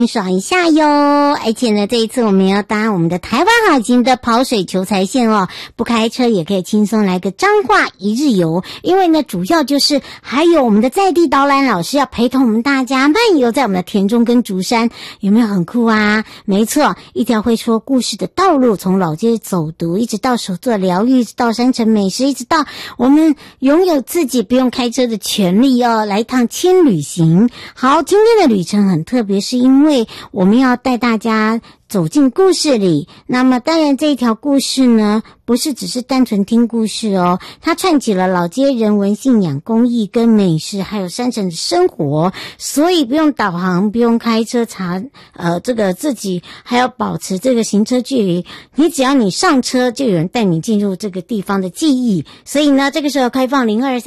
爽一下哟！而且呢，这一次我们要搭我们的台湾好行的跑水求财线哦，不开车也可以轻松来个彰化一日游。因为呢，主要就是还有我们的在地导览老师要陪同我们大家漫游在我们的田中跟竹山，有没有很酷啊？没错，一条会说故事的道路，从老街走读，一直到手作疗愈，一直到山城美食，一直到我们拥有自己不用开车的权利哦，来一趟轻旅行。好，今天的旅程很特别，是因为我们要带大家走进故事里。那么当然这一条故事呢，不是只是单纯听故事哦，它串起了老街人文、信仰、公益跟美食，还有山城的生活，所以不用导航，不用开车查这个自己还要保持这个行车距离，你只要你上车就有人带你进入这个地方的记忆。所以呢，这个时候开放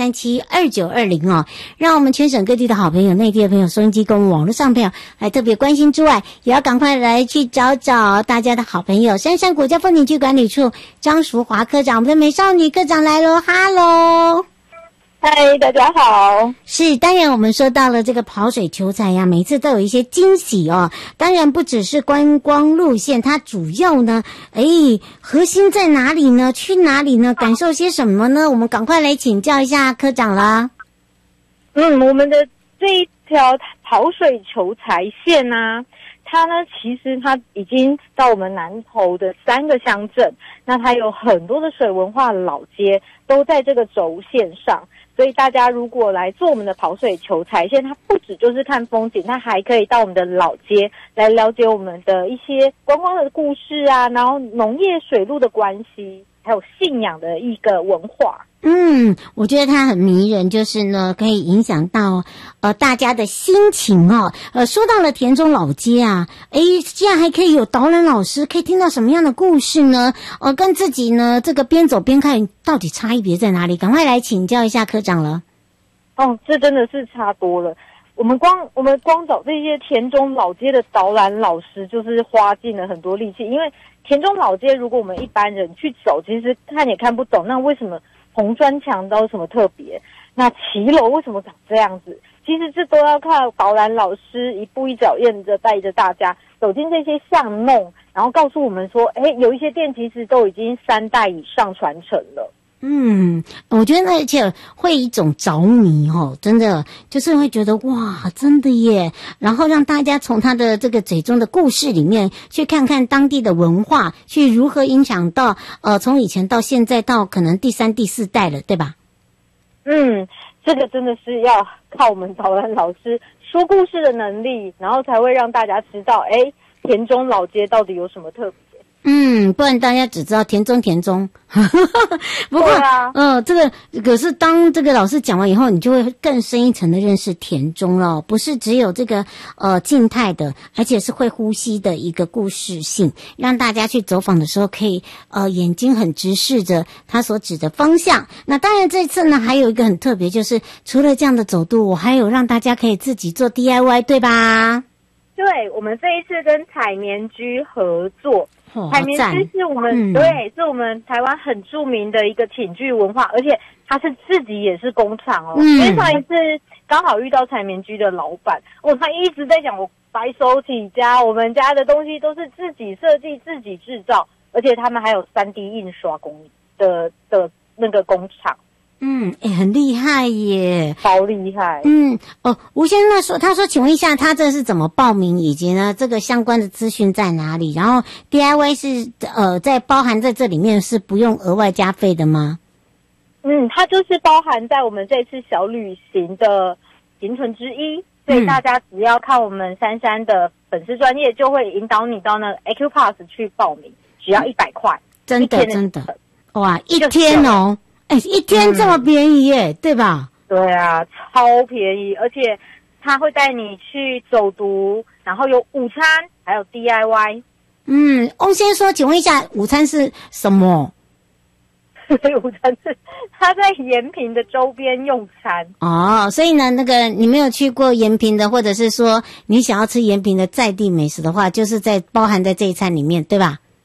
02372920哦，让我们全省各地的好朋友、内地的朋友、收音机跟我们网络上朋友来特别关心之外，也要赶快来去找大家的好朋友山上国家风景区管理处张淑华科长，我们的美少女科长来咯，哈喽。 嗨，大家好。 是，当然我们说到了这个跑水求财呀，每次都有一些惊喜哦。当然不只是观光路线，它主要呢，核心在哪里呢？去哪里呢？感受些什么呢？我们赶快来请教一下科长啦。 我们的这一条跑水求财线啊，它呢，其实它已经到我们南投的3个乡镇，那它有很多的水文化老街都在这个轴线上，所以大家如果来做我们的跑水求财线，它不只就是看风景，它还可以到我们的老街来了解我们的一些观光的故事啊，然后农业水路的关系，还有信仰的一个文化。 我觉得它很迷人，就是呢可以影响到大家的心情哦。说到了田中老街啊，这样还可以有导览老师，可以听到什么样的故事呢？跟自己呢这个边走边看到底差别在哪里？赶快来请教一下科长了。 这真的是差多了。我们光找这些田中老街的导览老师，就是花尽了很多力气。因为田中老街，如果我们一般人去走，其实看也看不懂。那为什么红砖墙都有什么特别？那骑楼为什么长这样子？其实这都要靠导览老师一步一脚印的带着大家走进这些巷弄，然后告诉我们说，有一些店其实都已经3代以上传承了。 我觉得而且会一种着迷真的就是会觉得哇，真的耶，然后让大家从他的这个嘴中的故事里面去看看当地的文化，去如何影响到从以前到现在到可能第3、第4代了，对吧？ 这个真的是要靠我们导览老师说故事的能力，然后才会让大家知道田中老街到底有什么特别。 不然大家只知道田中。不过这个可是当这个老师讲完以后，你就会更深一层的认识田中了，不是只有这个静态的，而且是会呼吸的一个故事性，让大家去走访的时候可以眼睛很直视着他所指的方向。那当然这次呢还有一个很特别，就是除了这样的走读，我还有让大家可以自己做 DIY， 对吧？ 对，我们这一次跟采棉居合作。采棉居是我们是我们台湾很著名的一个寝具文化，而且它是自己也是工厂哦。因为上一次刚好遇到采棉居的老板，他一直在讲我白手起家，我们家的东西都是自己设计、自己制造，而且他们还有3D 印刷工的那个工厂。 很厉害耶， 超厉害。 吴先生他说请问一下他这是怎么报名，以及呢这个相关的资讯在哪里？然后 DIY 是在包含在这里面，是不用额外加费的吗？ 它就是包含在我们这次小旅行的行程之一，所以大家只要看我们珊珊的粉丝专页，就会引导你到那个 Acupass 去报名，只要100块。真的哇，一天哦。一天这么便宜耶，对吧？ 对啊，超便宜，而且他会带你去走读，然后有午餐，还有 DIY。 翁先说，请问一下，午餐是什么？ 午餐是他在延平的周边用餐。 所以呢，那个你没有去过延平的，或者是说你想要吃延平的在地美食的话，就是包含在这一餐里面，对吧？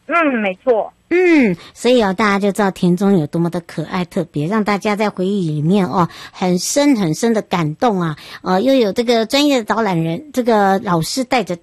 没错。 所以大家就知道田中有多么的可爱特别，让大家在回忆里面很深很深的感动啊！又有这个专业的导览人，这个老师带着